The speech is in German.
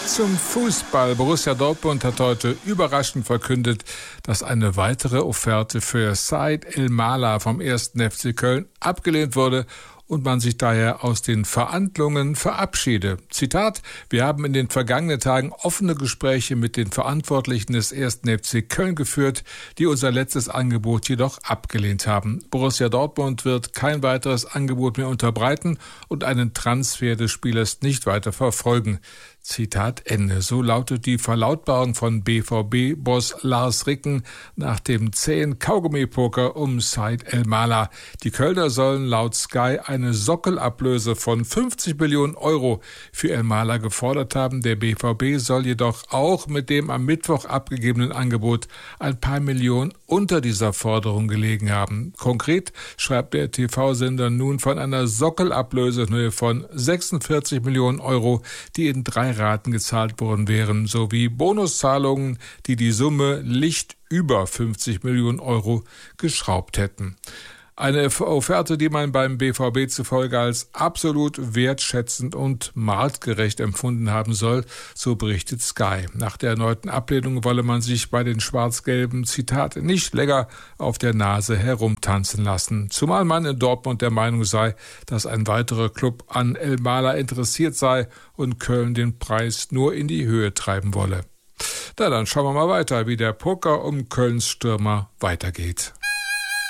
Zum Fußball. Borussia Dortmund hat heute überraschend verkündet, dass eine weitere Offerte für Said Elmalah vom 1. FC Köln abgelehnt wurde und man sich daher aus den Verhandlungen verabschiede. Zitat: Wir haben in den vergangenen Tagen offene Gespräche mit den Verantwortlichen des 1. FC Köln geführt, die unser letztes Angebot jedoch abgelehnt haben. Borussia Dortmund wird kein weiteres Angebot mehr unterbreiten und einen Transfer des Spielers nicht weiter verfolgen. Zitat Ende. So lautet die Verlautbarung von BVB-Boss Lars Ricken nach dem zähen Kaugummi-Poker um Said Elmalah. Die Kölner sollen laut Sky eine Sockelablöse von 50 Millionen Euro für Elmalah gefordert haben. Der BVB soll jedoch auch mit dem am Mittwoch abgegebenen Angebot ein paar Millionen unter dieser Forderung gelegen haben. Konkret schreibt der TV-Sender nun von einer Sockelablöse in Höhe von 46 Millionen Euro, die in 3 Raten gezahlt worden wären, sowie Bonuszahlungen, die die Summe licht über 50 Millionen Euro geschraubt hätten. Eine Offerte, die man beim BVB zufolge als absolut wertschätzend und marktgerecht empfunden haben soll, so berichtet Sky. Nach der erneuten Ablehnung wolle man sich bei den Schwarz-Gelben, Zitat, nicht länger auf der Nase herumtanzen lassen. Zumal man in Dortmund der Meinung sei, dass ein weiterer Club an Elmalah interessiert sei und Köln den Preis nur in die Höhe treiben wolle. Dann schauen wir mal weiter, wie der Poker um Kölns Stürmer weitergeht.